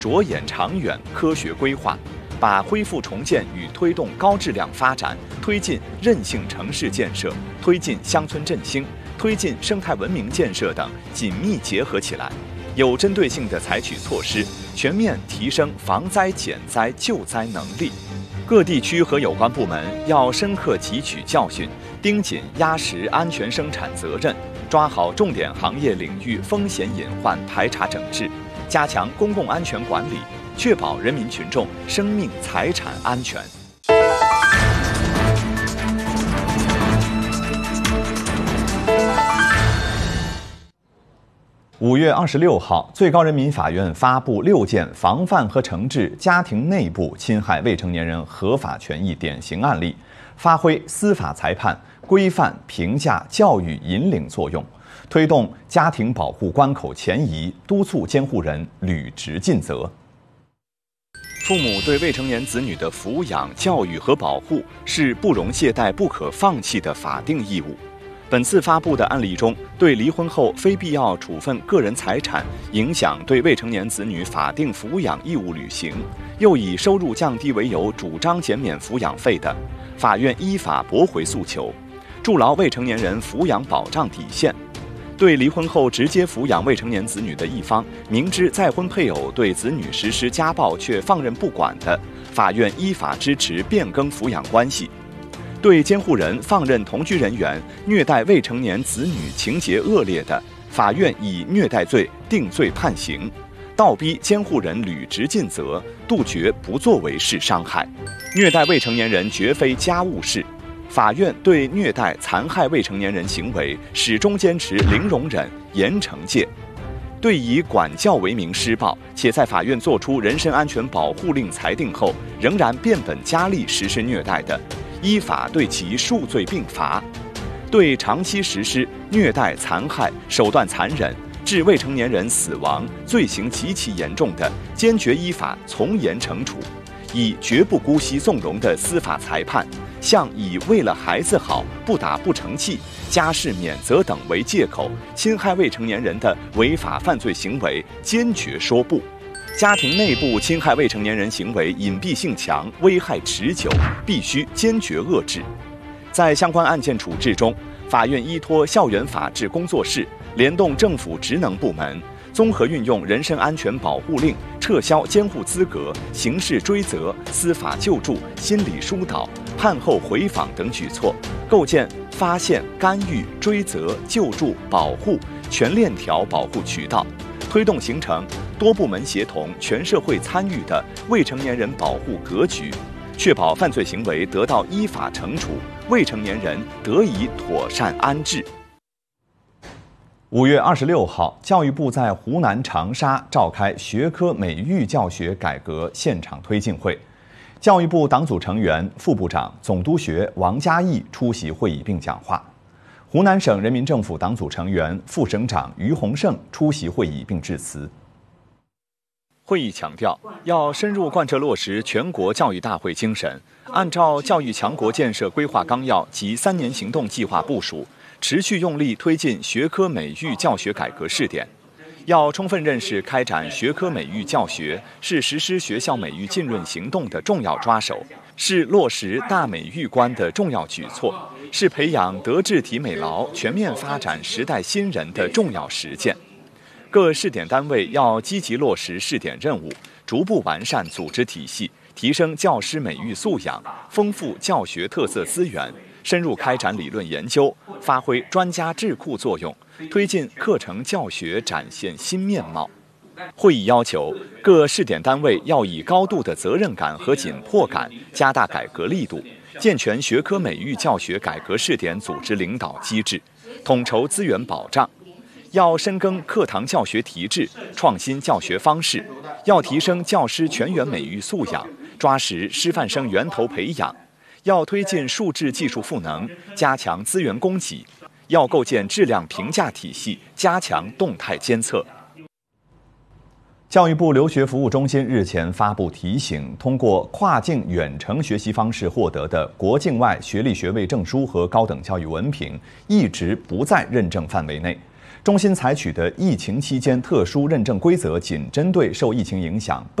着眼长远科学规划，把恢复重建与推动高质量发展、推进韧性城市建设、推进乡村振兴、推进生态文明建设等紧密结合起来，有针对性地采取措施，全面提升防灾减灾救灾能力。各地区和有关部门要深刻汲取教训，盯紧压实安全生产责任，抓好重点行业领域风险隐患排查整治，加强公共安全管理，确保人民群众生命财产安全。5月26号，最高人民法院发布6件防范和惩治家庭内部侵害未成年人合法权益典型案例，发挥司法裁判规范、评价、教育引领作用，推动家庭保护关口前移，督促监护人履职尽责。父母对未成年子女的抚养、教育和保护是不容懈怠、不可放弃的法定义务。本次发布的案例中，对离婚后非必要处分个人财产影响对未成年子女法定抚养义务履行，又以收入降低为由主张减免抚养费的，法院依法驳回诉求，筑牢未成年人抚养保障底线。对离婚后直接抚养未成年子女的一方，明知再婚配偶对子女实施家暴却放任不管的，法院依法支持变更抚养关系。对监护人放任同居人员虐待未成年子女情节恶劣的，法院以虐待罪定罪判刑，倒逼监护人履职尽责，杜绝不作为式伤害。虐待未成年人绝非家务事，法院对虐待残害未成年人行为始终坚持零容忍、严惩戒。对以管教为名施暴，且在法院作出人身安全保护令裁定后，仍然变本加厉实施虐待的，依法对其数罪并罚。对长期实施虐待、残害、手段残忍致未成年人死亡、罪行极其严重的，坚决依法从严惩处。以绝不姑息纵容的司法裁判，向以为了孩子好、不打不成器、家事免责等为借口侵害未成年人的违法犯罪行为坚决说不。家庭内部侵害未成年人行为隐蔽性强、危害持久，必须坚决遏制。在相关案件处置中，法院依托校园法治工作室，联动政府职能部门，综合运用人身安全保护令、撤销监护资格、刑事追责、司法救助、心理疏导、判后回访等举措，构建发现、干预、追责、救助、保护全链条保护渠道，推动形成多部门协同、全社会参与的未成年人保护格局，确保犯罪行为得到依法惩处，未成年人得以妥善安置。5月26号，教育部在湖南长沙召开学科美育教学改革现场推进会，教育部党组成员、副部长、总督学王嘉毅出席会议并讲话。湖南省人民政府党组成员、副省长于洪胜出席会议并致辞。会议强调，要深入贯彻落实全国教育大会精神，按照教育强国建设规划纲要及3年行动计划部署，持续用力推进学科美育教学改革试点。要充分认识开展学科美育教学是实施学校美育浸润行动的重要抓手，是落实大美育观的重要举措，是培养德智体美劳全面发展时代新人的重要实践。各试点单位要积极落实试点任务，逐步完善组织体系，提升教师美育素养，丰富教学特色资源，深入开展理论研究，发挥专家智库作用，推进课程教学展现新面貌。会议要求各试点单位要以高度的责任感和紧迫感，加大改革力度，健全学科美育教学改革试点组织领导机制，统筹资源保障。要深耕课堂教学提质，创新教学方式，要提升教师全员美育素养，抓实师范生源头培养，要推进数质技术赋能，加强资源供给，要构建质量评价体系，加强动态监测。教育部留学服务中心日前发布提醒，通过跨境远程学习方式获得的国境外学历学位证书和高等教育文凭，一直不在认证范围内。 中心采取的疫情期间特殊认证规则仅针对受疫情影响